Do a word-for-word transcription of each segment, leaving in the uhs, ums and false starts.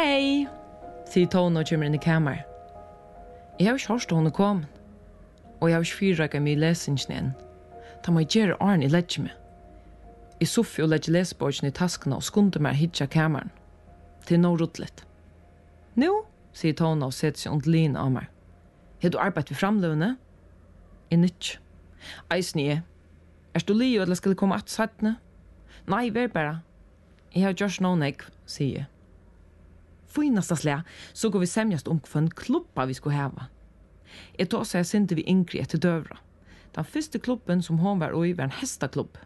Hej, sier Tone og kommer inn i kamer. Jeg har ikke hørt hun er kommet, og jeg har ikke fyrrøkket meg i lesingen igjen. Da må jeg gjøre Arne i ledge med. Jeg soffer og legger lesebordene i taskene og skunder meg hitja kameren. Til noe ruttlet. Nå, sier Tone og setter seg under linen av meg. Har du arbeidet ved framløvene? Jeg nytt. Eisen jeg. Er du li, eller skal jeg komme at sattene? Nei, vær bare. Jeg har gjort noen jeg, sier jeg. Finasta slä, så går vi semjast om hva en klubba vi skulle hava. Jeg tar seg jeg sinte vi Ingrid etter døvra. Den første klubben som hon var i var en hestaklubb.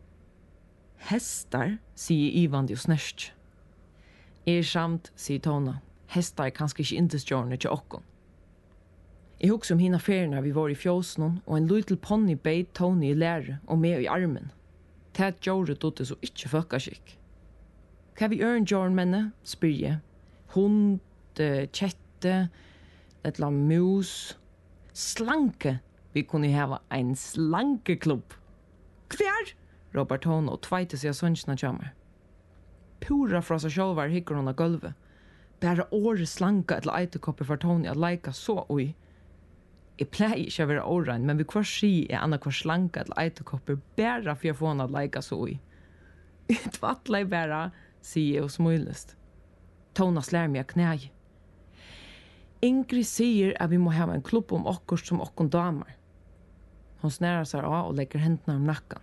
Hestar, sier Ivan og snerst. Jeg er samt, sier Tona. Hestar er kanskje ikke indestjørende til okkon. Jeg husker om hina ferierna vi var i fjåsnon, og en liten pony beit Tony i lære og med i armen. Det gjorde det så ikke fuckaskikk. Hva vi gjør en gjør menne, spyr jeg. Hund, kjette, et eller annet mus. Slanke. Vi kunne hava en slankeklubb. Hver? Råper Tone og tveite seg av sønnsene kommer. Pura fra seg sjølver hikker hun av gulvet. Bare året slanka et eller eiterkopper for Tone at leika så ui. Jeg pleier ikke å være åren, men vi hver si er anna hver slanka et eller eiterkopper bare for å få henne at leika så ui. Tvattler bare, sier jeg og smulest. Tona slær meg av knæg. Ingrid sier at vi må ha en klubb om okkur som okkon damer. Hon snærer seg av og legger hendene om nakken.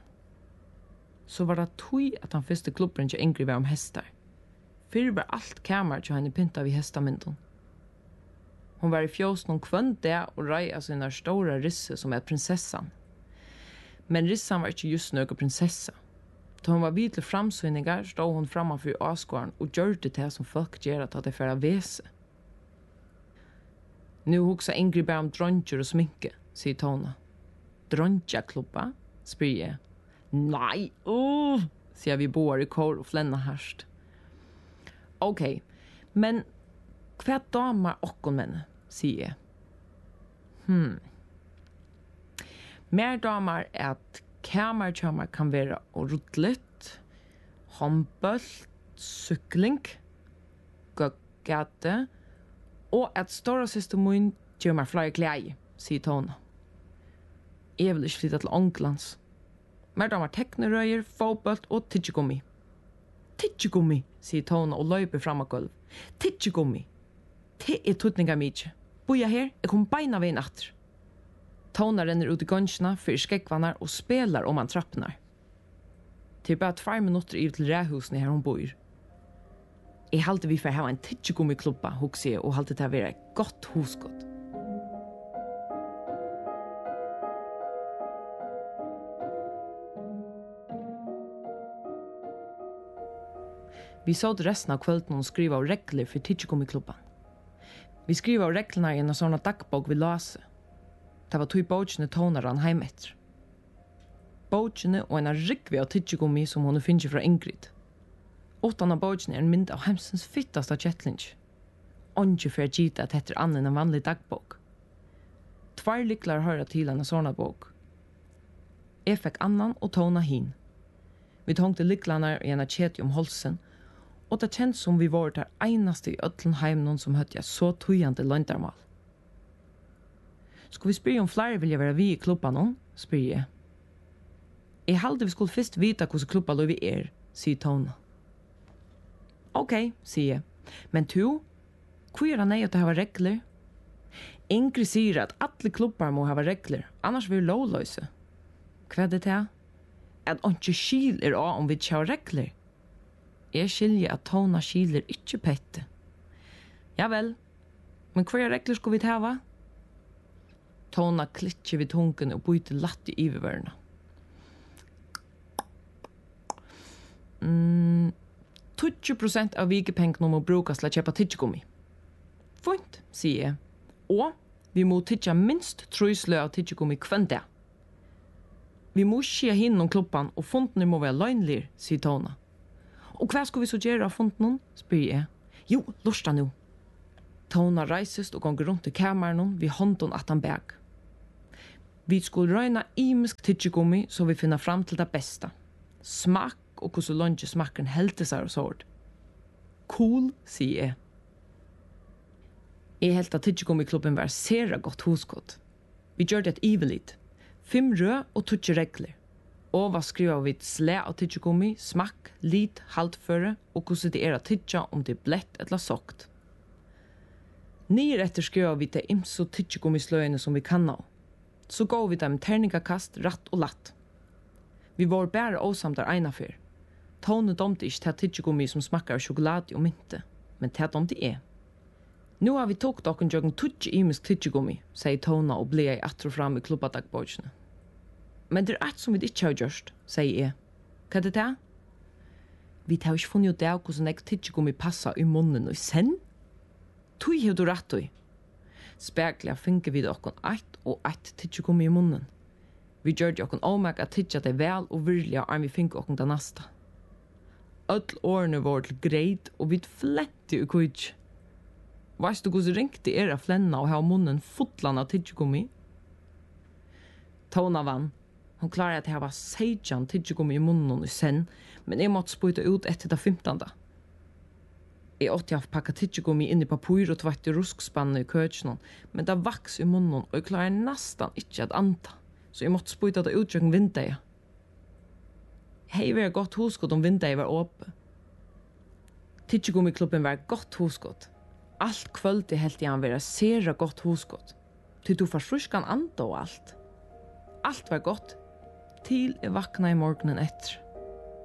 Så var det tøy at han første klubben til Ingrid var om hestar. Før var alt kamer til henne pynta vid hestamynden. Hon var i fjåsen om kvann det og rei av sine stora risse som er prinsessan. Men rissan var ikke just nøy prinsessa. Da hon var vid til framsynningar, stod hon framför avskåren og gjørte det som folk gjør at det færa vese. Nu hugsa Ingrid bare om dronjer og sminke, sier Tona. Dronjaklubba, spyr jeg. Nei, uh, sier vi bor i kår og flenna herst. Ok, men hva damer okkon menne, sier jeg. Hmm. Mer damer er at kamerkjammer kan være ruttlet, håndbølt, sykling, gøggate, og at stora syster min gjør meg flere klei, sier Tone. Jeg vil ikke flytte til Ånglands. Mer damer teknerøyer, fotbølt og tidsjegummi. Tidsjegummi, sier Tone og løper fram av gulv. Tidsjegummi. Det er tutninga mykje. Boja her, jeg kommer beina ved natter. Tona renner ut i gønsjene, fyrer skekvannar og spelar om han trappnar. Til bare tvær minutter i til ræhusene her hun bor. Jeg halte vi for å ha en tidsjegummiklubba, hukser jeg, og halte til å være et godt husgått. Vi så resten av kvelden og skriva av regler for tidsjegummiklubban. Vi skriva av reglene i en sånne dagbok vi lase. Det var tog bøtjene toner han heim etter. Bøtjene og en rikvi av tidsjegummi som hun finner fra Ingrid. Åttan av bøtjene er en mynd av hemsens fittaste kjettling. Onge for gita at etter annen en vanlig dagbok. Tvær liklar høyra til en sånne bok. Jeg fikk annan og tona hin. Vi tångte liklarna i en kjeti om holsen, og det kjent som vi var der einaste i ötlen heimnon som høtte jeg så tøyande løndarmal. Skal vi spyrre om flere vil jeg være vi i klubban om? Spyr jeg. Jeg halte vi skulle først vite hvordan klubba vi er, sier Tone. Ok, sier jeg. Men to, hvor er det nei at det har regler? Ingrid sier at alle klubbar må ha regler, annars vil vi lovløse. Hva er det til? At ikke skil er av om vi ikke har regler. Jeg skiljer at Tona skiler ikke pette. Ja vel, men hva er regler skulle vi ta? Tona klitcher vid tungen og byter latt i ivervørende. Mm, tjugo prosent av vikepengene må brukes til å kjøpe tidsjegummi. Fint, sier jeg. Og vi må tidsja minst truslø av tidsjegummi kvendt det. Vi må skje hinn om klubban, og fontene må være løgnlir, sier Tona. Og hva skal vi så gjøre av fontene? Spyr jeg. Jo, lorsta nu. Tona reisest og gonger rundt i kameren vi hånden at han bæg. Vi skulle røyna imisk tidsjegummi så vi finner fram til det beste. Smak og hvordan lunge smakken helte seg og sård. Cool, sier jeg. Jeg helt at tidsekommiklubben var sera godt huskott. Vi gjør det et ivelit. Fem rød og tutsi regler. Og hva skriver vi slæ av tidsekommi, smakk, lit, haltføre og hvordan det er at tidsa om det er blett eller sokt. Nyer etter skriver vi til imso tidsekommisløyene som vi kan nå. Så går vi dem terningakast, ratt og latt. Vi var bare åsamtar einafer. Tone domte ikke til tidsekommi som smakkar sjokolade og mynte, men til domte er. Nu har vi tåkt okken jøkken tutsi imisk tidsekommi, sier Tona og ble jeg atro fram i klubbadagbåtsene. Men det er et som vi ikke har gjørst, sier jeg. Hva er det det? Vi har ikke funnet ut av hvordan jeg tidsekommi passa i munnen og i senn. Tui har du rett i. Spekler finker vi okken ett og ett tidsekommi i munnen. Vi gjør det okken omeg at tidsa det vel og virlig om vi finker okken det neste. Öll årene var til greit og vi flette i kujt. Veist du hvordan ringte er av flenna og ha munnen fotlan av tidsekommi? Tona vann. Hon klarar att ha sejan tidsekommi i munnen i sen, men jag måtte spyta ut etter det femtande. Jeg åtte jeg pakka tidsekommi inn i papyr og tvætt i ruskspannet i køtjen, men det vaks i munnen, og jeg klarar nesten ikke at anta, så jeg måtte spyta det ut gjennom vinduet. Hei var godt huskott om vinduet var åpe. Tidsekommiklubben var godt huskott. Alt kvöldi helt jeg han være sera godt huskott. Til du forsruskan anda og alt. Alt var godt, til jeg vakna i morgenen etter.